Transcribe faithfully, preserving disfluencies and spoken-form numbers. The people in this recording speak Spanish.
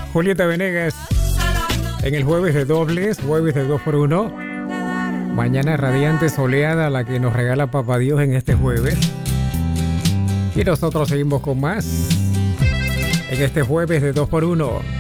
Julieta Venegas en el jueves de dobles, jueves de dos por uno. Mañana radiante, soleada, la que nos regala Papá Dios en este jueves. Y nosotros seguimos con más en este jueves de dos por uno.